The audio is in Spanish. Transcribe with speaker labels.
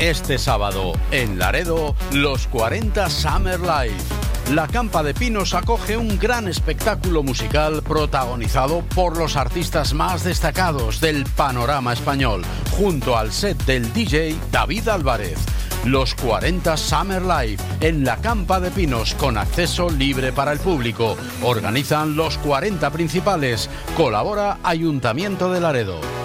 Speaker 1: Este sábado, en Laredo, los 40 Summer Live. La Campa de Pinos acoge un gran espectáculo musical protagonizado por los artistas más destacados del panorama español, junto al set del DJ David Álvarez. Los 40 Summer Live en la Campa de Pinos, con acceso libre para el público. Organizan los 40 principales. Colabora Ayuntamiento de Laredo.